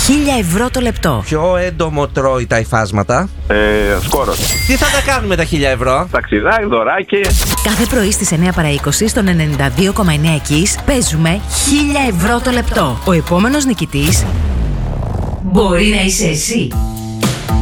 1.000 ευρώ το λεπτό. Ποιο έντομο τρώει τα υφάσματα? Σκόρος. Τι θα τα κάνουμε τα 1.000 ευρώ? Ταξιδάκι, δωράκι. Κάθε πρωί στις 9 παρά 20 στον 92,9 Εκείς παίζουμε 1.000 ευρώ το λεπτό. Ο επόμενος νικητής μπορεί να είσαι εσύ.